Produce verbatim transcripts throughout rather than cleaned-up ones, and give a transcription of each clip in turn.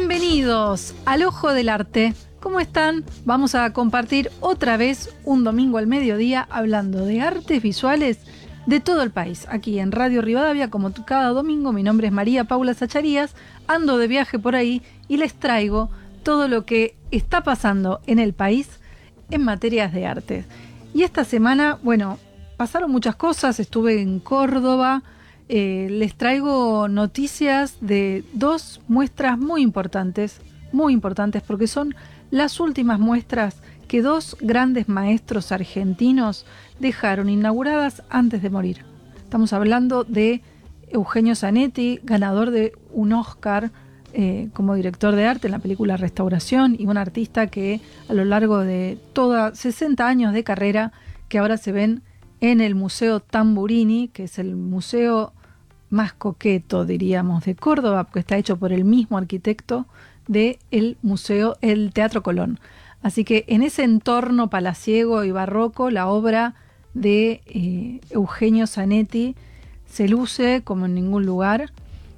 Bienvenidos al Ojo del Arte. ¿Cómo están? Vamos a compartir otra vez un domingo al mediodía hablando de artes visuales de todo el país. Aquí en Radio Rivadavia, como cada domingo, mi nombre es María Paula Zacharías, ando de viaje por ahí y les traigo todo lo que está pasando en el país en materias de arte. Y esta semana, bueno, pasaron muchas cosas, estuve en Córdoba. Eh, les traigo noticias de dos muestras muy importantes, muy importantes porque son las últimas muestras que dos grandes maestros argentinos dejaron inauguradas antes de morir. Estamos hablando de Eugenio Zanetti, ganador de un Oscar eh, como director de arte en la película Restauración, y un artista que a lo largo de toda sesenta años de carrera, que ahora se ven en el Museo Tamburini, que es el museo más coqueto, diríamos, de Córdoba, porque está hecho por el mismo arquitecto del museo, el Teatro Colón. Así que en ese entorno palaciego y barroco, la obra de eh, Eugenio Zanetti se luce como en ningún lugar.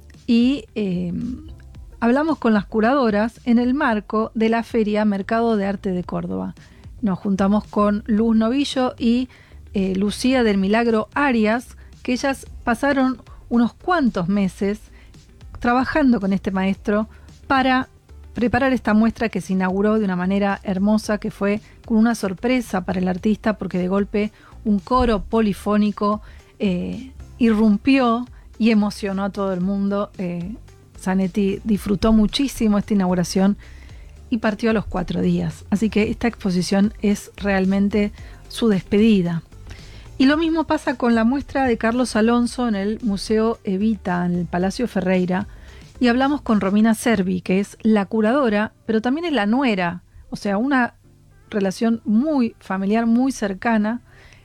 Y eh, hablamos con las curadoras en el marco de la Feria Mercado de Arte de Córdoba. Nos juntamos con Luz Novillo y eh, Lucía del Milagro Arias, que ellas pasaron unos cuantos meses trabajando con este maestro para preparar esta muestra que se inauguró de una manera hermosa, que fue con una sorpresa para el artista, porque de golpe un coro polifónico eh, irrumpió y emocionó a todo el mundo. Eh, Zanetti disfrutó muchísimo esta inauguración y partió a los cuatro días. Así que esta exposición es realmente su despedida. Y lo mismo pasa con la muestra de Carlos Alonso en el Museo Evita, en el Palacio Ferreira. Y hablamos con Romina Servi, que es la curadora, pero también es la nuera. O sea, una relación muy familiar, muy cercana,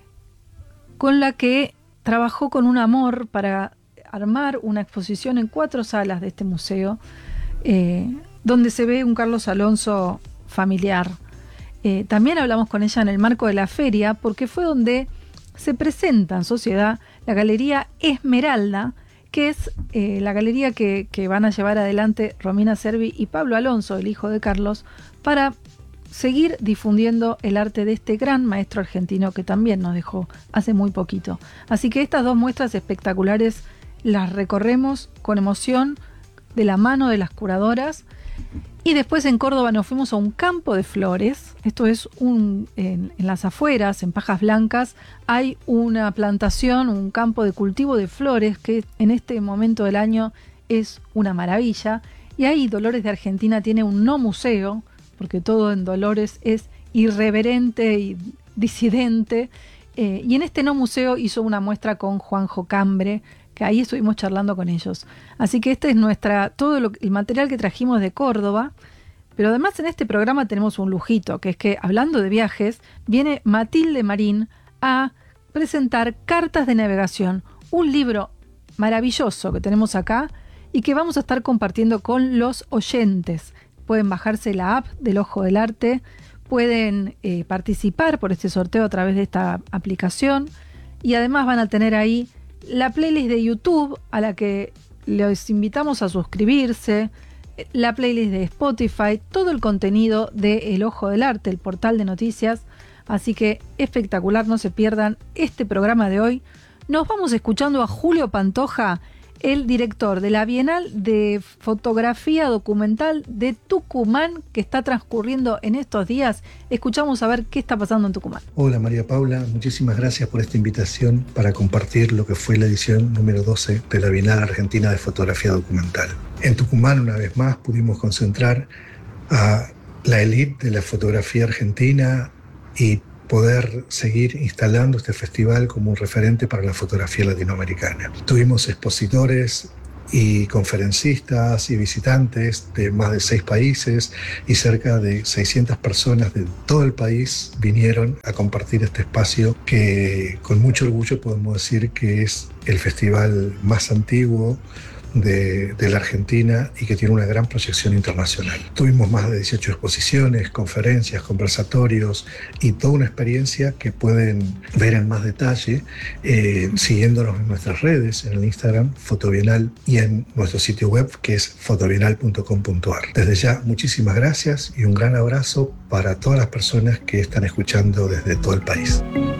con la que trabajó con un amor para armar una exposición en cuatro salas de este museo, eh, donde se ve un Carlos Alonso familiar. Eh, también hablamos con ella en el marco de la feria, porque fue donde se presenta en sociedad la Galería Esmeralda, que es eh, la galería que, que van a llevar adelante Romina Servi y Pablo Alonso, el hijo de Carlos, para seguir difundiendo el arte de este gran maestro argentino que también nos dejó hace muy poquito. Así que estas dos muestras espectaculares las recorremos con emoción de la mano de las curadoras. Y después en Córdoba nos fuimos a un campo de flores. Esto es un en, en las afueras, en Pajas Blancas, hay una plantación, un campo de cultivo de flores que en este momento del año es una maravilla. Y ahí Dolores de Argentina tiene un no museo, porque todo en Dolores es irreverente y disidente. Eh, y en este no museo hizo una muestra con Juanjo Cambre, que ahí estuvimos charlando con ellos. Así que este es nuestra todo lo, el material que trajimos de Córdoba. Pero además en este programa tenemos un lujito, que es que, hablando de viajes, viene Matilde Marín a presentar Cartas de Navegación, un libro maravilloso que tenemos acá y que vamos a estar compartiendo con los oyentes. Pueden bajarse la app del Ojo del Arte, pueden eh, participar por este sorteo a través de esta aplicación, y además van a tener ahí la playlist de YouTube, a la que les invitamos a suscribirse, la playlist de Spotify, todo el contenido de El Ojo del Arte, el portal de noticias. Así que espectacular, no se pierdan este programa de hoy. Nos vamos escuchando a Julio Pantoja, el director de la Bienal de Fotografía Documental de Tucumán, que está transcurriendo en estos días. Escuchamos a ver qué está pasando en Tucumán. Hola María Paula, muchísimas gracias por esta invitación para compartir lo que fue la edición número doce de la Bienal Argentina de Fotografía Documental. En Tucumán, una vez más, pudimos concentrar a la élite de la fotografía argentina y poder seguir instalando este festival como un referente para la fotografía latinoamericana. Tuvimos expositores y conferencistas y visitantes de más de seis países, y cerca de seiscientas personas de todo el país vinieron a compartir este espacio que con mucho orgullo podemos decir que es el festival más antiguo de, de la Argentina y que tiene una gran proyección internacional. Tuvimos más de dieciocho exposiciones, conferencias, conversatorios y toda una experiencia que pueden ver en más detalle eh, siguiéndonos en nuestras redes, en el Instagram Fotobienal y en nuestro sitio web que es fotobienal punto com punto a r. Desde ya, muchísimas gracias y un gran abrazo para todas las personas que están escuchando desde todo el país.